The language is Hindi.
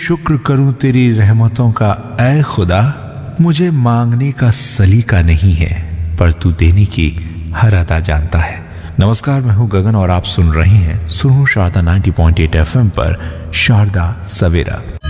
शुक्र करूं तेरी रहमतों का ऐ खुदा, मुझे मांगने का सलीका नहीं है, पर तू देने की हर अदा जानता है। नमस्कार, मैं हूं गगन और आप सुन रहे हैं सुनो शारदा 90.8 FM पर शारदा सवेरा।